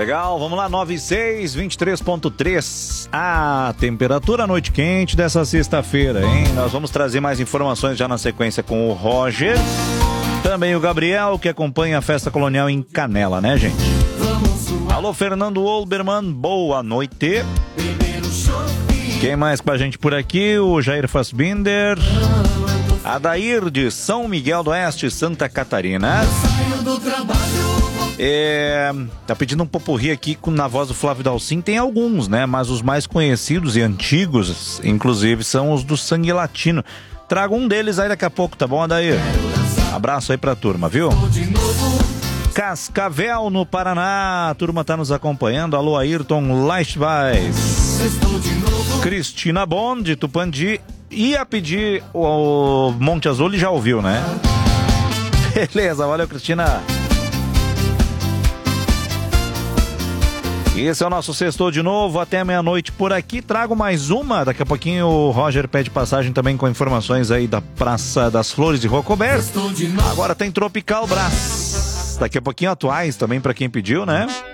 Legal, vamos lá, 96, 23.3. A temperatura noite quente dessa sexta-feira, hein? Nós vamos trazer mais informações já na sequência com o Roger. Também o Gabriel, que acompanha a Festa Colonial em Canela, né, gente? Alô, Fernando Olbermann, boa noite. Quem mais com a gente por aqui? O Jair Fassbinder. Adair de São Miguel do Oeste, Santa Catarina. Tá pedindo um popurrí aqui na voz do Flávio Dalcin. Tem alguns, né? Mas os mais conhecidos e antigos, inclusive, são os do Sangue Latino. Trago um deles aí daqui a pouco, tá bom, Adair? Abraço aí pra turma, viu? Cascavel, no Paraná. A turma tá nos acompanhando. Alô, Ayrton Leichtweiss. Cristina Bond, de Tupandi. Ia pedir o Monte Azul e já ouviu, né? Beleza, valeu, Cristina. Esse é o nosso Sextou de novo, até meia-noite por aqui. Trago mais uma, daqui a pouquinho o Roger pede passagem também com informações aí da Praça das Flores de Rocobert. Agora tem Tropical Brás. Daqui a pouquinho atuais também pra quem pediu, né?